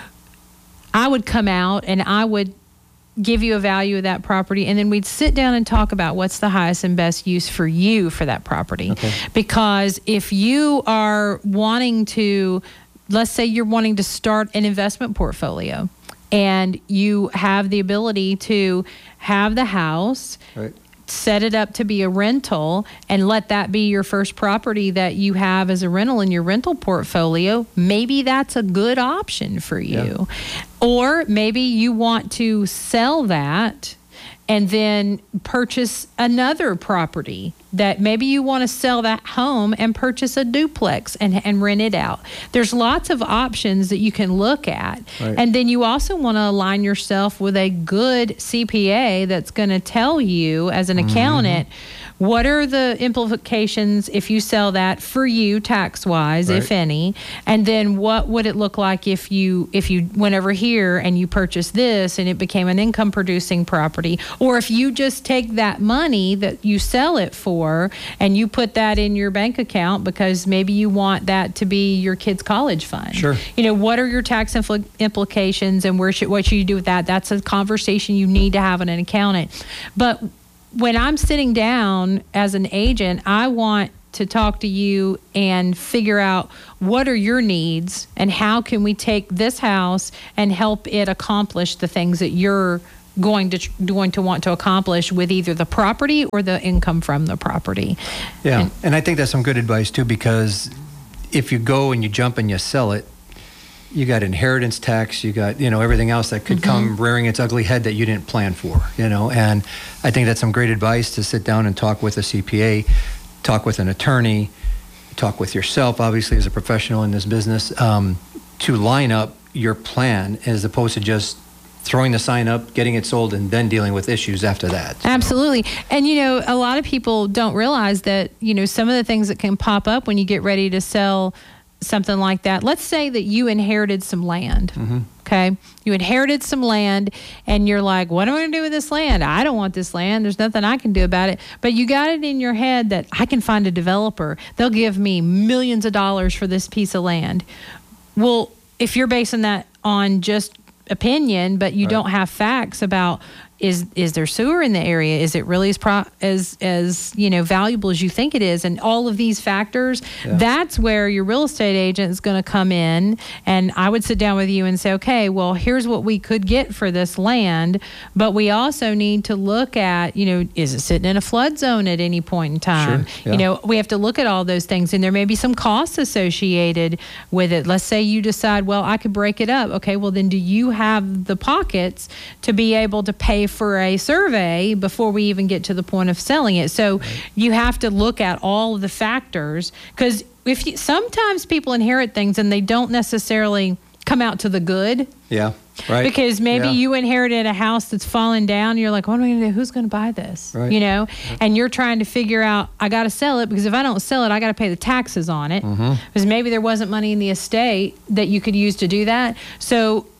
I would come out and I would give you a value of that property, and then we'd sit down and talk about what's the highest and best use for you for that property. Okay. Because if you are wanting to, let's say you're wanting to start an investment portfolio and you have the ability to have the house, Right. set it up to be a rental and let that be your first property that you have as a rental in your rental portfolio, maybe that's a good option for you. Or maybe you want to sell that and then purchase another property that maybe you want to sell that home and purchase a duplex and, and rent it out. There's lots of options that you can look at. Right. And then you also want to align yourself with a good C P A that's going to tell you as an Mhm. accountant, what are the implications if you sell that for you tax-wise, if Right. any? And then what would it look like if you if you went over here and you purchased this and it became an income-producing property? Or if you just take that money that you sell it for and you put that in your bank account because maybe you want that to be your kid's college fund. Sure. You know, what are your tax infl- implications and where should, what should you do with that? That's a conversation you need to have with an accountant. But when I'm sitting down as an agent, I want to talk to you and figure out what are your needs and how can we take this house and help it accomplish the things that you're going to going to want to accomplish with either the property or the income from the property. Yeah, And- and I think that's some good advice too, because if you go and you jump and you sell it, you got inheritance tax, you got, you know, everything else that could Mm-hmm. come rearing its ugly head that you didn't plan for, you know. And I think that's some great advice to sit down and talk with a C P A, talk with an attorney, talk with yourself, obviously, as a professional in this business, um, to line up your plan as opposed to just throwing the sign up, getting it sold, and then dealing with issues after that. Absolutely. And, you know, a lot of people don't realize that, you know, some of the things that can pop up when you get ready to sell something like that. Let's say that you inherited some land. Mm-hmm. Okay. You inherited some land and you're like, what am I going to do with this land? I don't want this land. There's nothing I can do about it. But you got it in your head that I can find a developer. They'll give me millions of dollars for this piece of land. Well, if you're basing that on just opinion, but you Right. don't have facts about is is there sewer in the area? Is it really as pro, as as you know valuable as you think it is? And all of these factors, Yeah. that's where your real estate agent is going to come in. And I would sit down with you and say, okay, well, here's what we could get for this land, but we also need to look at, you know, is it sitting in a flood zone at any point in time? Sure, yeah. You know, we have to look at all those things, and there may be some costs associated with it. Let's say you decide, well, I could break it up. Okay, well, then do you have the pockets to be able to pay for a survey before we even get to the point of selling it? So you have to look at all of the factors, because if you, sometimes people inherit things and they don't necessarily come out to the good. Yeah, right. Because maybe Yeah. you inherited a house that's fallen down. And you're like, what am I going to do? Who's going to buy this? Right. You know, and you're trying to figure out, I got to sell it because if I don't sell it, I got to pay the taxes on it. Mhm. Because maybe there wasn't money in the estate that you could use to do that. So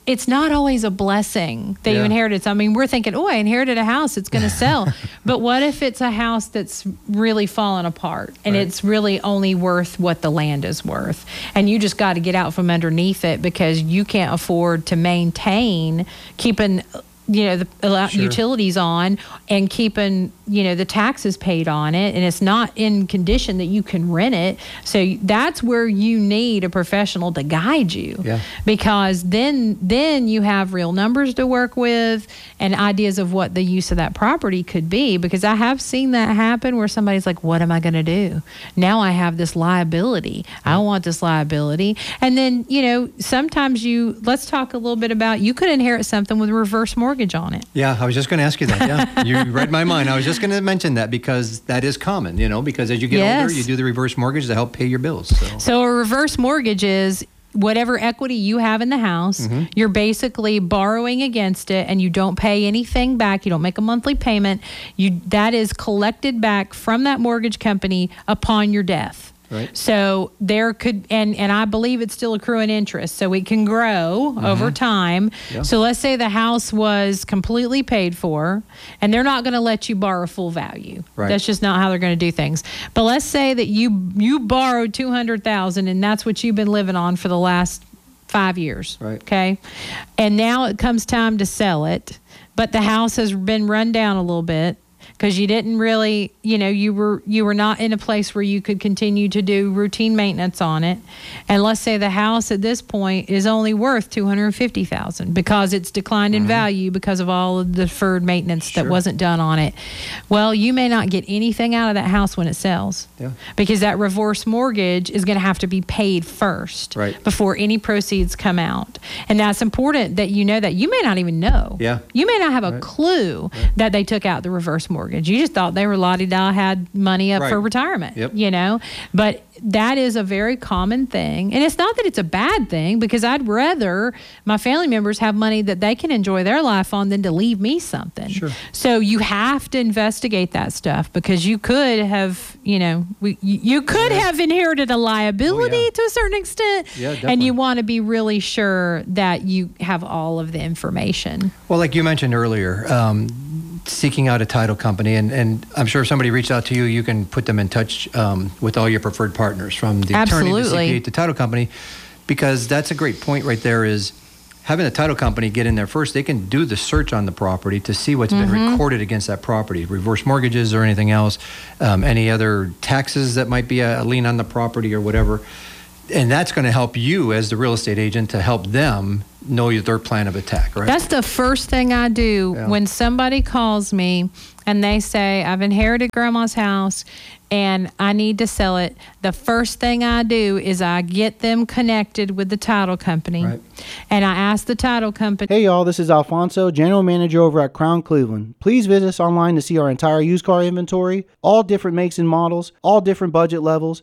it's not always a blessing that you Yeah. inherited. So, I mean, we're thinking, oh, I inherited a house, it's going to sell. But what if it's a house that's really fallen apart and Right. it's really only worth what the land is worth? And you just got to get out from underneath it because you can't afford to maintain keeping, you know, the uh, Sure. utilities on and keeping, you know, the taxes paid on it, and it's not in condition that you can rent it. So that's where you need a professional to guide you. Yeah. Because then then you have real numbers to work with and ideas of what the use of that property could be. Because I have seen that happen where somebody's like, what am I going to do? Now I have this liability. I don't want this liability. And then, you know, sometimes you, let's talk a little bit about, you could inherit something with reverse mortgage on it. Yeah, I was just going to ask you that. Yeah, you read my mind. I was just going to mention that because that is common, you know, because as you get Yes. older, you do the reverse mortgage to help pay your bills. So, So a reverse mortgage is whatever equity you have in the house, Mhm. you're basically borrowing against it and you don't pay anything back. You don't make a monthly payment. You that is collected back from that mortgage company upon your death. Right. So there could, and, and I believe it's still accruing interest, so it can grow over time. Yeah. So let's say the house was completely paid for, and they're not going to let you borrow full value. Right. That's just not how they're going to do things. But let's say that you you borrowed two hundred thousand dollars, and that's what you've been living on for the last five years. Right. Okay. And now it comes time to sell it, but the house has been run down a little bit. Because you didn't really, you know, you were you were not in a place where you could continue to do routine maintenance on it. And let's say the house at this point is only worth two hundred fifty thousand dollars because it's declined in value because of all of the deferred maintenance that Sure. wasn't done on it. Well, you may not get anything out of that house when it sells. Yeah. Because that reverse mortgage is going to have to be paid first Right. before any proceeds come out. And that's important that you know that. You may not even know. Yeah. You may not have a clue that they took out the reverse mortgage. You just thought they were la-di-da, had money up Right. for retirement, Yep. you know? But that is a very common thing. And it's not that it's a bad thing, because I'd rather my family members have money that they can enjoy their life on than to leave me something. Sure. So you have to investigate that stuff, because you could have, you know, we, you, you could have inherited a liability Oh, yeah. to a certain extent. Yeah, and definitely. you want to be really sure that you have all of the information. well, like you mentioned earlier, um, seeking out a title company, and, and I'm sure if somebody reached out to you, you can put them in touch um, with all your preferred partners, from the attorney to C Absolutely. P A to title company, because that's a great point right there. Is having a title company get in there first, they can do the search on the property to see what's been Mhm. recorded against that property, reverse mortgages or anything else, um, any other taxes that might be a lien on the property or whatever. And that's going to help you as the real estate agent to help them know their plan of attack, right? That's the first thing I do Yeah. when somebody calls me and they say, I've inherited grandma's house and I need to sell it. The first thing I do is I get them connected with the title company. Right. And I ask the title company. Hey y'all, this is Alfonso, General Manager over at Crown Cleveland. Please visit us online to see our entire used car inventory, all different makes and models, all different budget levels.